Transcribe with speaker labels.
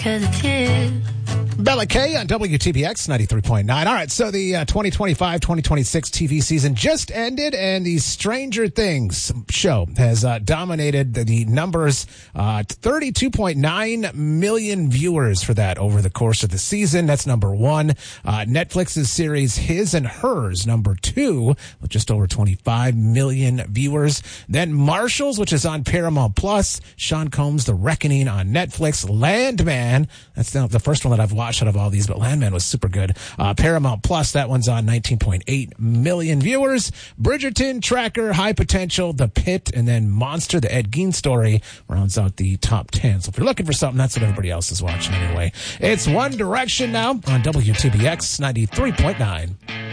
Speaker 1: 'cause it's you.
Speaker 2: Bella K on WTBX 93.9. All right, so the 2025-2026 TV season just ended, and the Stranger Things show has dominated the numbers. 32.9 million viewers for that over the course of the season. That's number one. Netflix's series His and Hers, number two, with just over 25 million viewers. Then Marshalls, which is on Paramount Plus. Sean Combs' The Reckoning on Netflix. Landman, that's the first one that I've watched out of all these, but Landman was super good. Paramount Plus, that one's on 19.8 million viewers. Bridgerton, Tracker, High Potential, The Pit, and then Monster, the Ed Gein story, rounds out the top 10. So if you're looking for something, that's what everybody else is watching anyway. It's One Direction now on WTBX 93.9.